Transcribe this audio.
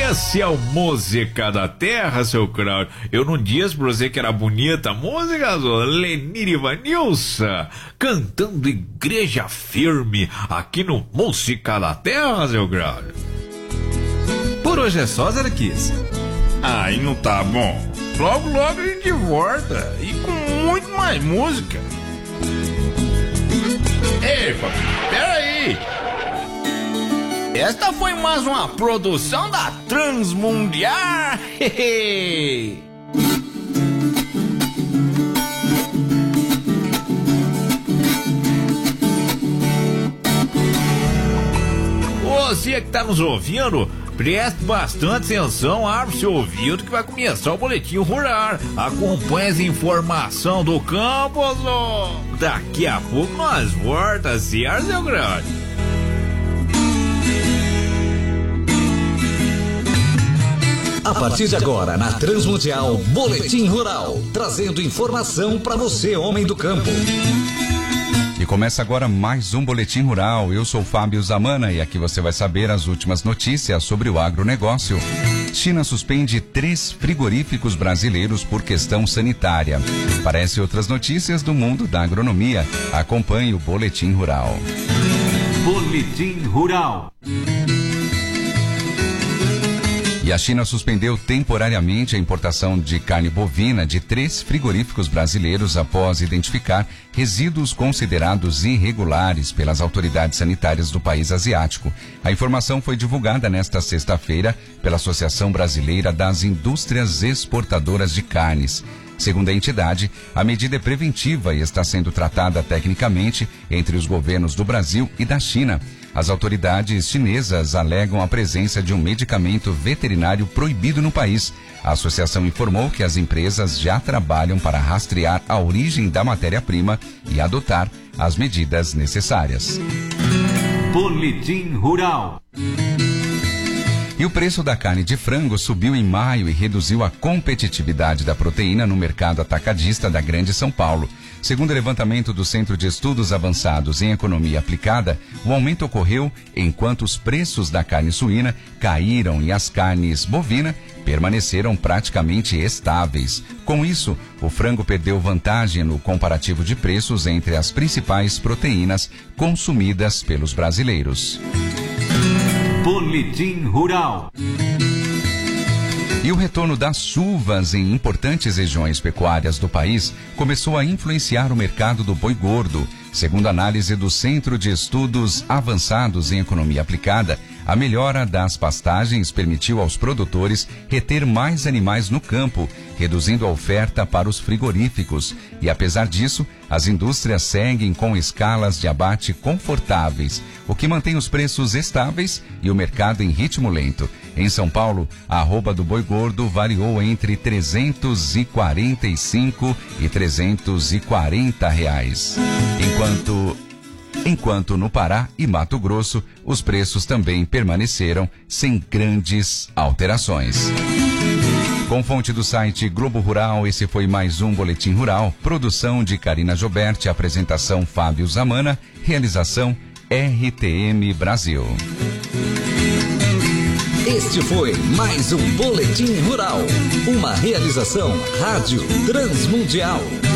Esse é o Música da Terra, seu Cláudio. Eu não disse pra você que era bonita a música, Lenir e Vanilson, cantando Igreja Firme, aqui no Música da Terra, seu Cláudio. Por hoje é só, Zé Kiss. Aí não tá bom. Logo, logo a gente volta. E com muito mais música. Ei, peraí. Esta foi mais uma produção da Transmundial. Você que tá nos ouvindo, preste bastante atenção, abre seu ouvido que vai começar o Boletim Rural. Acompanhe as informações do campo, daqui a pouco nós voltamos, certo, seu grande? A partir de agora, na Transmundial, Boletim Rural, trazendo informação para você, homem do campo. E começa agora mais um Boletim Rural. Eu sou Fábio Zamana e aqui você vai saber as últimas notícias sobre o agronegócio. China suspende 3 frigoríficos brasileiros por questão sanitária. Parece outras notícias do mundo da agronomia. Acompanhe o Boletim Rural. Boletim Rural. E a China suspendeu temporariamente a importação de carne bovina de 3 frigoríficos brasileiros após identificar resíduos considerados irregulares pelas autoridades sanitárias do país asiático. A informação foi divulgada nesta sexta-feira pela Associação Brasileira das Indústrias Exportadoras de Carnes. Segundo a entidade, a medida é preventiva e está sendo tratada tecnicamente entre os governos do Brasil e da China. As autoridades chinesas alegam a presença de um medicamento veterinário proibido no país. A associação informou que as empresas já trabalham para rastrear a origem da matéria-prima e adotar as medidas necessárias. Boletim Rural. E o preço da carne de frango subiu em maio e reduziu a competitividade da proteína no mercado atacadista da Grande São Paulo. Segundo o levantamento do Centro de Estudos Avançados em Economia Aplicada, o aumento ocorreu enquanto os preços da carne suína caíram e as carnes bovina permaneceram praticamente estáveis. Com isso, o frango perdeu vantagem no comparativo de preços entre as principais proteínas consumidas pelos brasileiros. Boletim Rural. E o retorno das chuvas em importantes regiões pecuárias do país começou a influenciar o mercado do boi gordo. Segundo a análise do Centro de Estudos Avançados em Economia Aplicada, a melhora das pastagens permitiu aos produtores reter mais animais no campo, reduzindo a oferta para os frigoríficos. E apesar disso, as indústrias seguem com escalas de abate confortáveis, o que mantém os preços estáveis e o mercado em ritmo lento. Em São Paulo, a arroba do boi gordo variou entre R$ 345 e R$ 340 reais. Enquanto no Pará e Mato Grosso, os preços também permaneceram sem grandes alterações. Com fonte do site Globo Rural, esse foi mais um Boletim Rural, produção de Karina Joberti, apresentação Fábio Zamana, realização RTM Brasil. Este foi mais um Boletim Rural, uma realização Rádio Transmundial.